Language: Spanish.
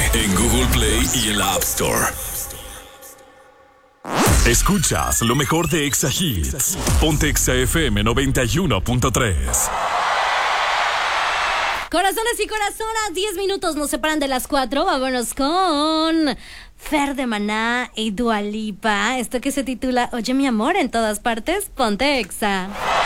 en Google Play y en la App Store. Escuchas lo mejor de Exa Hits. Ponte Exa FM 91.3. Corazones y corazonas, 10 minutos nos separan de las 4. Vámonos con Fer de Maná y Dua Lipa. Esto que se titula Oye mi amor, en todas partes, ponte Exa.